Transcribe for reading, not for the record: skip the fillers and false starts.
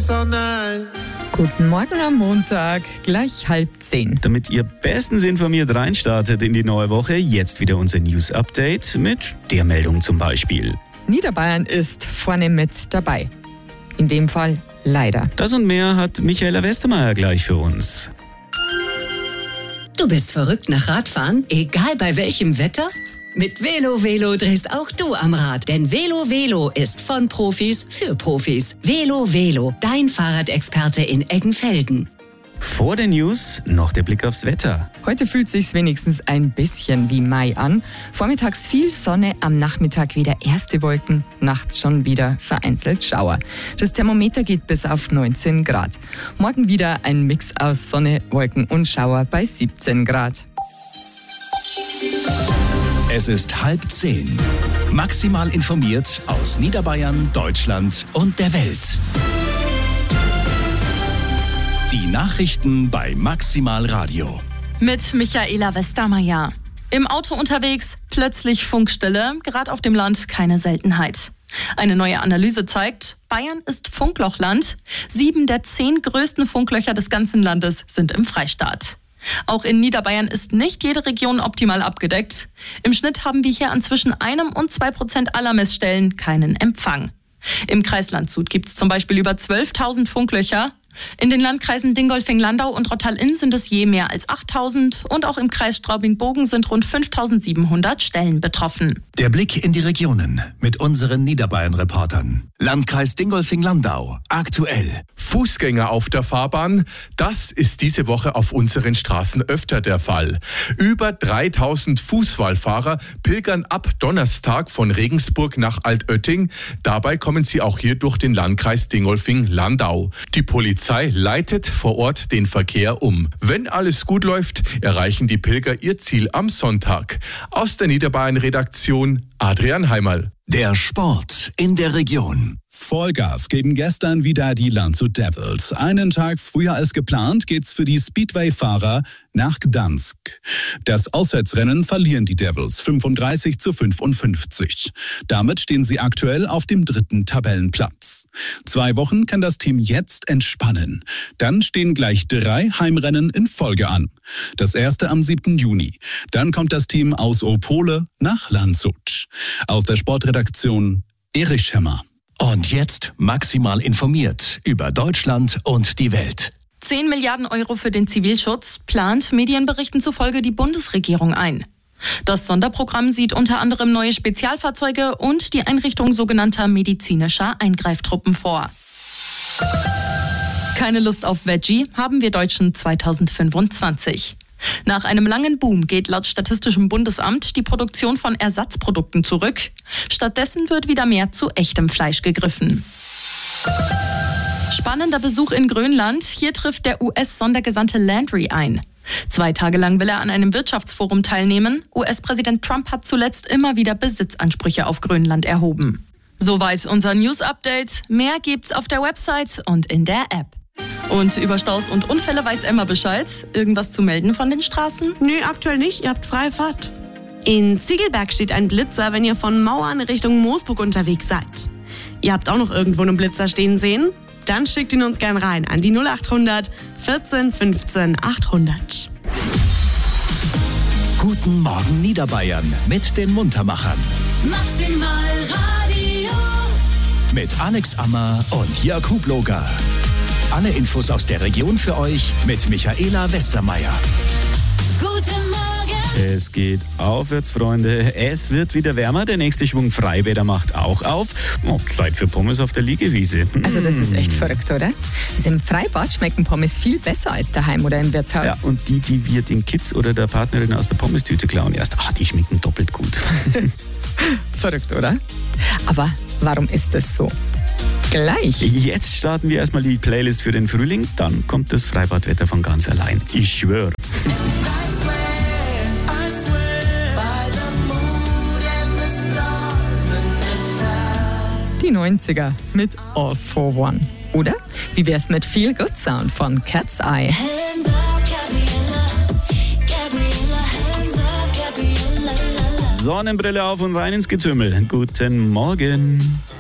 us all night. Guten Morgen am Montag, gleich 9:30. Damit ihr bestens informiert reinstartet in die neue Woche, jetzt wieder unser News-Update mit der Meldung zum Beispiel. Niederbayern ist vorne mit dabei. In dem Fall leider. Das und mehr hat Michaela Westermeier gleich für uns. Du bist verrückt nach Radfahren, egal bei welchem Wetter? Mit Velo drehst auch du am Rad, denn Velo ist von Profis für Profis. Velo, dein Fahrradexperte in Eggenfelden. Vor den News noch der Blick aufs Wetter. Heute fühlt sich's wenigstens ein bisschen wie Mai an. Vormittags viel Sonne, am Nachmittag wieder erste Wolken, nachts schon wieder vereinzelt Schauer. Das Thermometer geht bis auf 19 Grad. Morgen wieder ein Mix aus Sonne, Wolken und Schauer bei 17 Grad. Es ist 9:30. Maximal informiert aus Niederbayern, Deutschland und der Welt. Die Nachrichten bei Maximal Radio. Mit Michaela Westermeier. Im Auto unterwegs, plötzlich Funkstille, gerade auf dem Land keine Seltenheit. Eine neue Analyse zeigt, Bayern ist Funklochland. 7 der 10 größten Funklöcher des ganzen Landes sind im Freistaat. Auch in Niederbayern ist nicht jede Region optimal abgedeckt. Im Schnitt haben wir hier an zwischen 1 und 2% aller Messstellen keinen Empfang. Im Kreis Landshut gibt es zum Beispiel über 12.000 Funklöcher. In den Landkreisen Dingolfing-Landau und Rottal-Inn sind es je mehr als 8.000 und auch im Kreis Straubing-Bogen sind rund 5.700 Stellen betroffen. Der Blick in die Regionen mit unseren Niederbayern-Reportern. Landkreis Dingolfing-Landau, aktuell. Fußgänger auf der Fahrbahn, das ist diese Woche auf unseren Straßen öfter der Fall. Über 3.000 Fußwallfahrer pilgern ab Donnerstag von Regensburg nach Altötting. Dabei kommen sie auch hier durch den Landkreis Dingolfing-Landau. Die Polizei leitet vor Ort den Verkehr um. Wenn alles gut läuft, erreichen die Pilger ihr Ziel am Sonntag. Aus der Niederbayern-Redaktion Adrian Heimerl. Der Sport in der Region. Vollgas geben gestern wieder die Landshut Devils. Einen Tag früher als geplant geht's für die Speedway-Fahrer nach Gdansk. Das Auswärtsrennen verlieren die Devils 35-55. Damit stehen sie aktuell auf dem 3. Tabellenplatz. 2 Wochen kann das Team jetzt entspannen. Dann stehen gleich 3 Heimrennen in Folge an. Das erste am 7. Juni. Dann kommt das Team aus Opole nach Landshut. Aus der Sportredaktion Erich Schemmer. Und jetzt maximal informiert über Deutschland und die Welt. 10 Milliarden Euro für den Zivilschutz plant Medienberichten zufolge die Bundesregierung ein. Das Sonderprogramm sieht unter anderem neue Spezialfahrzeuge und die Einrichtung sogenannter medizinischer Eingreiftruppen vor. Keine Lust auf Veggie haben wir Deutschen 2025. Nach einem langen Boom geht laut Statistischem Bundesamt die Produktion von Ersatzprodukten zurück. Stattdessen wird wieder mehr zu echtem Fleisch gegriffen. Spannender Besuch in Grönland. Hier trifft der US-Sondergesandte Landry ein. 2 Tage lang will er an einem Wirtschaftsforum teilnehmen. US-Präsident Trump hat zuletzt immer wieder Besitzansprüche auf Grönland erhoben. So weiß unser News-Update. Mehr gibt's auf der Website und in der App. Und über Staus und Unfälle weiß Emma Bescheid. Irgendwas zu melden von den Straßen? Nö, aktuell nicht. Ihr habt freie Fahrt. In Ziegelberg steht ein Blitzer, wenn ihr von Mauern Richtung Moosburg unterwegs seid. Ihr habt auch noch irgendwo einen Blitzer stehen sehen? Dann schickt ihn uns gern rein an die 0800 14 15 800. Guten Morgen Niederbayern mit den Muntermachern. Maximal Radio. Mit Alex Ammer und Jörg Hubloger. Alle Infos aus der Region für euch mit Michaela Westermeier. Guten Morgen. Es geht aufwärts, Freunde. Es wird wieder wärmer. Der nächste Schwung Freibäder macht auch auf. Oh, Zeit für Pommes auf der Liegewiese. Also das ist echt verrückt, oder? Also im Freibad schmecken Pommes viel besser als daheim oder im Wirtshaus. Ja, und die wir den Kids oder der Partnerin aus der Pommestüte klauen erst, die schmecken doppelt gut. Verrückt, oder? Aber warum ist das so? Gleich. Jetzt starten wir erstmal die Playlist für den Frühling, dann kommt das Freibadwetter von ganz allein. Ich schwöre. Die 90er mit All for One. Oder wie wär's mit Feel Good Sound von Cat's Eye? Sonnenbrille auf und rein ins Getümmel. Guten Morgen.